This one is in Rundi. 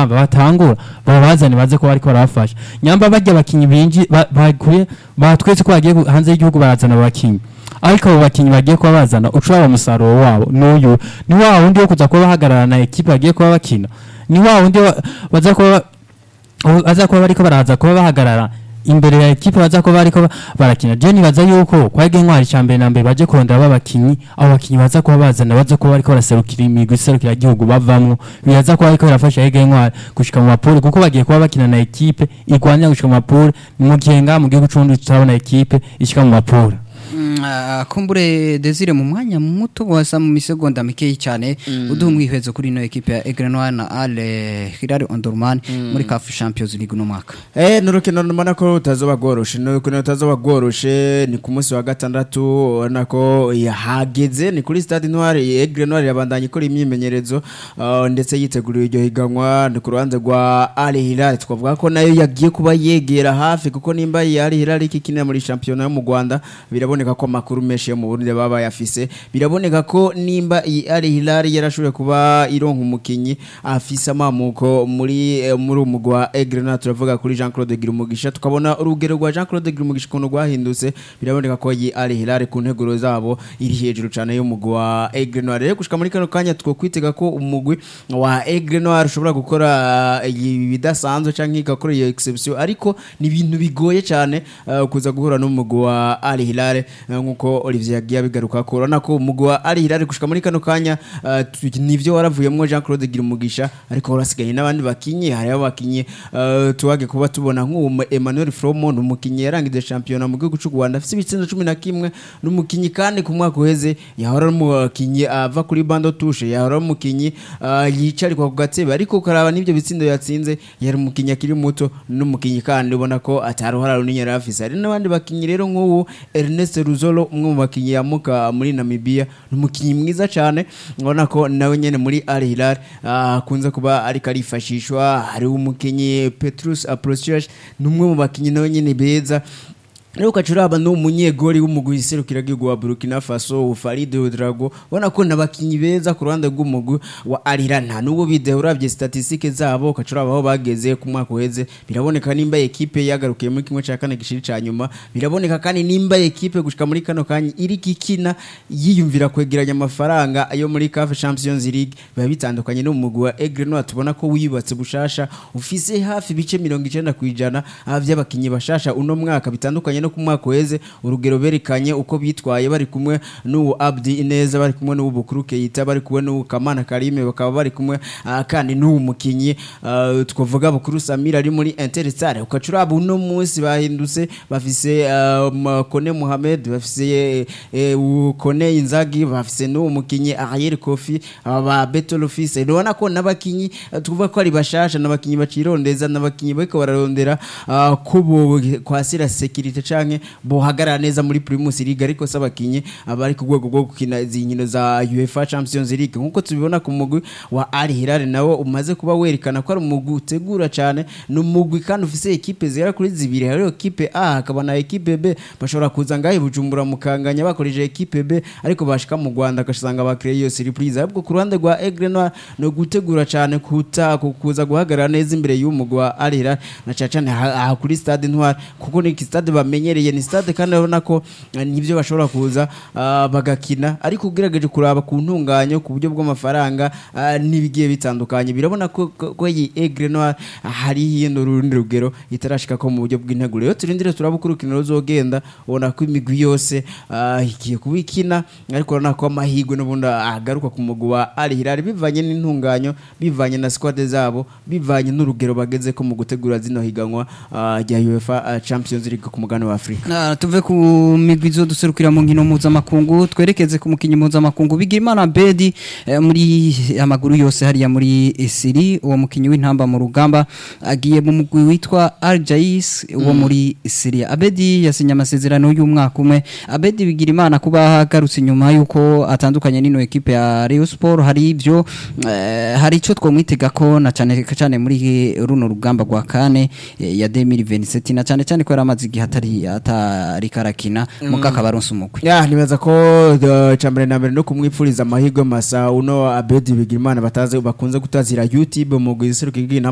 rugamba batangura babazane baze ko bariko barafasha nyamba bajya bakinyi binji bakuye batwetse ko bagiye hanze y'igihugu barazana abakinyi ariko abo bakinyi bagiye kuba bazana ucura umusaruro wabo n'uyu ni wa wundi wo kuza kuba bahagarara na equipe bagiye kuba bakina ni wa wundi baza kuba bariko baraza kuba bahagarara imbere ya equipe baza kuba bariko barakina je nibaza yuko kwage ntwari cyambere na mbere baje kurondera babakinyi abo bakinyi baza kuba bazana baza kuba bariko baraserukira imigwi serukira igihugu bavamwo biyaza kuba bariko barafasha yege ntwari gushika mu mapole kuko bagiye kuba bakina na equipe igwanya gushika mu mapole mu gihenga mu gihugu c'undi tutabona equipe ishika mu mapole kumbure Desire mu mwanya muto wasa mu misegonda mikeyi cyane uduha umwihezo kuri ino equipe ya Aigle Noir na Al Hilal Omdurman muri CAF Champions League no mwaka n'urukino numana ko utazoba goroshe n'urukino utazoba goroshe ni ku munsi wa gatandatu nako yahageze ni kuri Stade Noir Aigle Noir yabandanye ikora imyimenyerezo ndetse yiteguriye iryo higanwa ni ku ruhande rwa Al Hilal twavuga ko nayo yagiye kuba yegera hafi kuko nimba Al Hilal ikikinira muri championnat yo mu Rwanda biraboneka ko makuru menshi yo mu Burundi baba yafise biraboneka ko nimba Al Hilal yarashoboye kuba ironka umukinyi afise amamuko muri umugwa Aigle Noir turavuga kuri Jean-Claude Girumugisha tukabona urugero rwa Jean-Claude Girumugisha kono rwahindutse biraboneka ko Al Hilal ku nteguro zabo iri hejuru cyane yo mugwa Aigle Noir rero gushika muri kano kanya twokwitega ko umugwi wa Aigle Noir ushobora gukora ibidasanzwe canke igakora iyo exception ariko ni ibintu bigoye cyane kuza guhura n'umugwi wa Al Hilal nkuko Olivier yagiye abigaruka ko urana ko umugwi wa Al Hilal gushika muri kano kanya nivyo waravuyemwo Jean-Claude Girumugisha ariko urasigaye n'abandi bakinyi hari abakinyi tuwage kuba tubona nk'uwo Emmanuel Fromond umukinyi yarangije championnat mu gihugu cy'u Rwanda afite ibitsinda 11 n'umukinyi kandi ku mwaka uheze yahora umukinyi ava kuri bando touche yahora umukinyi yicari kwa gatebe ariko karaba nivyo bitsindo yatsinze yari umukinyi akiri muto n'umukinyi kandi ubona ko ataruhara runini yarafise ari n'abandi bakinyi rero nk'uwo Ernest Ruzolo umwe mu bakinyi yamuka muri Namibia n'umukinyi mwiza cyane ubona ko nawe nyene muri Al Hilal akunze kuba ari karifashishwa hari umukinyi Petrus Aprocius numwe mu bakinyi nawe nyene beza Leo kachuraba no munyegori w'umugwi iserukira gihugu wa Burkina Faso Farid Drago bona ko nabakinyi beza ku ruhande rw'umugwi wa Al Hilal nta nubo bide uravye statistique zabo kachuraba aho bageze ku mwaka uheze biraboneka nimba equipe yagarukiye muri kimwe cya kane gishiri ca nyuma biraboneka kandi nimba equipe gushika muri kano kanyi iri kikina yiyumvira kwegeranya amafaranga ayo muri CAF Champions League biba bitandukanye no mugwi wa Aigle Noir tubona ko wibatse bushasha ufise hafi bice 90% by'abakinyi bashasha uno mwaka bitandukanye no kumwaka weze urugero berekanye uko bitwaye bari kumwe n'uwo Abdi Ineza bari kumwe n'uwo Bukuru Keita bari kumwe n'uwo Kamana Karime bakaba bari kumwe kandi n'uwo mukinyi twavuga Bukuru Samira ari muri Interstar ukacuraba uno munsi bahindutse bafise Kone Mohamed bafise Kone Inzagi bafise n'uwo mukinyi Ariel Kofi aba Betel Office urabona ko nabakinyi tuvuga ko ari bashasha nabakinyi bacirondeza nabakinyi bariko bararondera kubo kwasira security canke bohagarara neza muri Primus League ariko sabakinye abari ku rwego rwo gukina izinkino za UEFA Champions League nkuko tubibona ku mugwi wa Al Hilal nawo umaze kuba werekana ko ari umugwi utegura cyane n'umugwi kandi ufise equipe zera kuri zibiri hari equipe A akaba na equipe B bashobora kuza ngahe Bujumbura mukanganya bakoreje equipe B ariko bashika mu Rwanda gashanga bakire iyo surprise ahubwo ku ruhande rwa Aigle Noir no gutegura cyane kuza guhagarara neza imbere y'umugwi wa Al Hilal na cyane kuri Stade Noir kuko ni stade bamenyereye ni stade kandi urabona ko nivyo bashobora kuza bagakina ariko ugerageje kuraba ku ntunganyo ku buryo bw'amafaranga nibigiye bitandukanye birabona ko iyi Aigle Noir hari yino rundi rugero itarashika ko mu buryo bw'integuro yo turindire turabukurukina rozogenda ubona ko imigwi yose igiye kubikina ariko urabona ko amahigwe n'ubunda agaruka ku mugwi wa Al Hilal bivanye n'intunganyo bivanye na squad zabo bivanye n'urugero bageze ko mu gutegura zino higanwa rya UEFA Champions League ku mugano wa Afrika tuve ku migwizo duserukira mu nkino mpuzamakungu twerekeze ku mukinyi mpuzamakungu Bigirimana Bedi muri amaguru yose hariya muri Syria uwo mukinyi w'intamba mu rugamba agiye mu mugwi witwa Al Jais uwo muri Syria Abedi yasinye amasezerano y'umwaka umwe Abedi Bigirimana kuba agarutse nyuma yuko atandukanye n'ino equipe ya Rayon Sport hari ibyo hari ico twomwitega ko na cyane muri runo rugamba rwa kane ya 2027 na cyane ko yaramaze igihe atari karakina mukaka baronse umukwe nibaza ko chambere na mbere no kumwipfuriza amahirwe masa uno Abedi Bigirimana bataze bakunze gutazira YouTube mu giseruka